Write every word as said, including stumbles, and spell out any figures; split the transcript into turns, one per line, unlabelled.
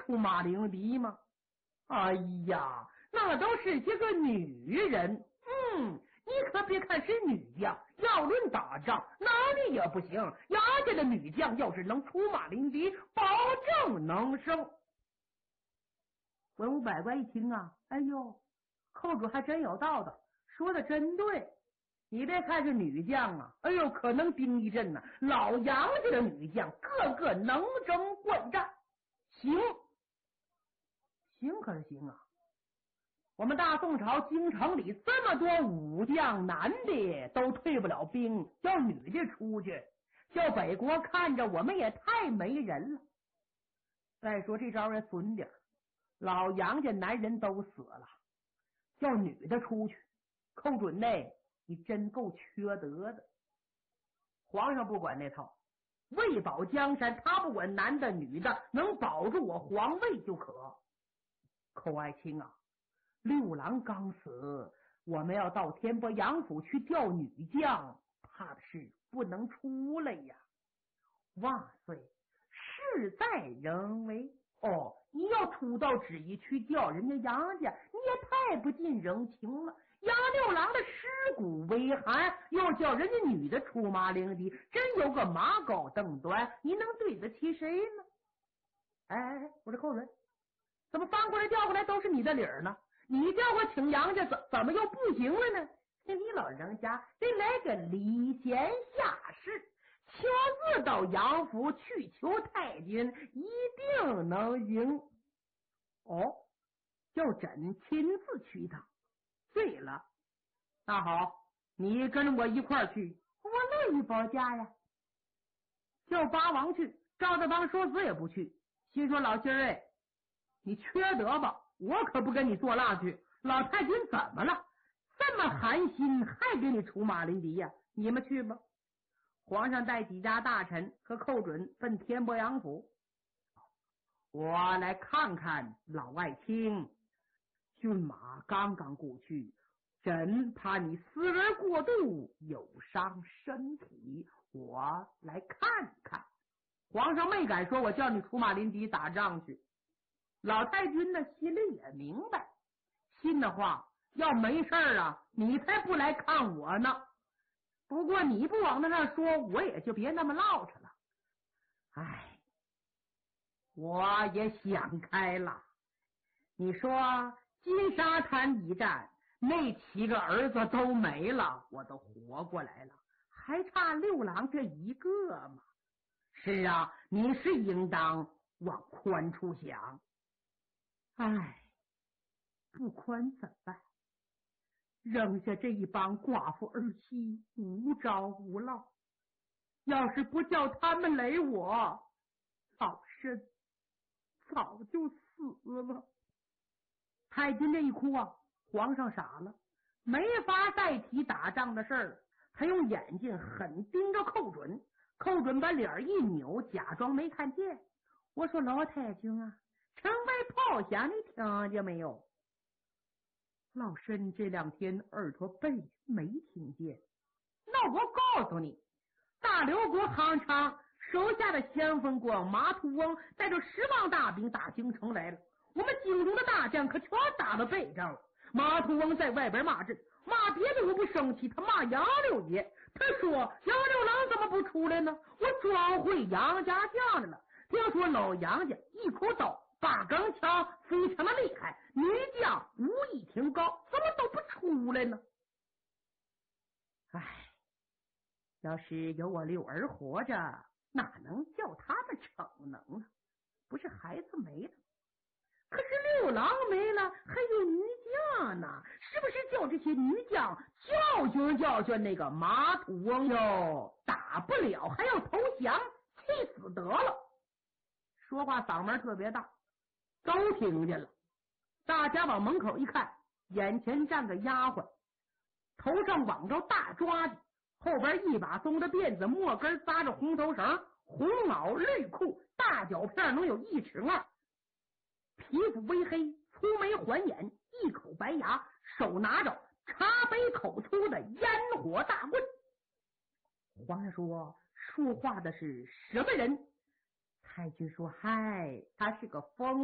出马领敌吗？哎呀，那都是些个女人。嗯，你可别看是女将，要论打仗哪里也不行。杨家的女将要是能出马领敌，保证能胜。文武百官一听啊，哎呦，寇主还真有道道，说的真对。你别看是女将啊，哎呦，可能兵一阵呐、啊。老杨家的女将个个能征惯战，行，行可是行啊。我们大宋朝京城里这么多武将，男的都退不了兵，叫女的出去，叫北国看着我们也太没人了。再说这招也损点，老杨家男人都死了，叫女的出去，寇准内你真够缺德的。皇上不管那套，为保江山，他不管男的女的，能保住我皇位就可。寇爱卿啊，六郎刚死，我们要到天波杨府去调女将，怕的是不能出来呀。哇塞，事在人为。哦，你要出到旨意去调人家杨家，你也太不近人情了。杨六郎的尸骨为寒，又叫人家女的出马领敌，真有个马高凳短，你能对得起谁呢？哎哎哎，我这寇准，怎么翻过来调过来都是你的理儿呢？你调过请杨家怎怎么又不行了呢？你老人家得来个礼贤下士，亲自到杨府去求太君，一定能赢。哦，叫朕亲自去一趟。对了，那好，你跟着我一块儿去。我乐意保驾呀。叫八王去，赵大帮说死也不去，心说老心儿哎，你缺德吧，我可不跟你做蜡去。老太君怎么了？这么寒心，还给你出马领敌呀？你们去吧。皇上带几家大臣和寇准奔天波杨府。我来看看老爱卿，骏马刚刚过去，朕怕你思而过度，有伤身体，我来看看。皇上没敢说我叫你出马领敌打仗去。老太君呢，心里也明白，信的话要没事啊，你才不来看我呢。不过你不往那上说，我也就别那么唠扯了。唉，我也想开了。你说金沙滩一战，那七个儿子都没了，我都活过来了，还差六郎这一个嘛。是啊，你是应当往宽处想。唉，不宽怎么办？扔下这一帮寡妇儿媳，无着无落，要是不叫他们累我，老身早就死了。太君这一哭啊，皇上傻了，没法再提打仗的事儿，他用眼睛狠盯着寇准。寇准把脸一扭，假装没看见。我说老太君啊，城外炮响，你听见没有？老身这两天耳朵背没听见。那我告诉你，大刘国行长手下的先锋官马图翁带着十万大兵打京城来了，我们京中的大将可全打到背上了。马图翁在外边骂阵，骂别的我不生气，他骂杨六爷。他说杨六郎怎么不出来呢？我装会杨家将的了。听说老杨家一口刀八根枪，非常的厉害，女将武艺挺高，怎么都不出来呢？唉，要是有我六儿活着，哪能叫他们逞能呢？不是孩子没了，可是六郎没了，还有女将呢，是不是叫这些女将教训教训那个马土翁哟？打不了还要投降，气死得了。说话嗓门特别大，都听见了。大家往门口一看，眼前站个丫鬟，头上绑着大抓髻，后边一把松的辫子，末根扎着红头绳，红袄绿裤，大脚片能有一尺二，皮肤微黑，粗眉环眼，一口白牙，手拿着茶杯口粗的烟火大棍。皇上说，说话的是什么人？太君说，嗨，他是个疯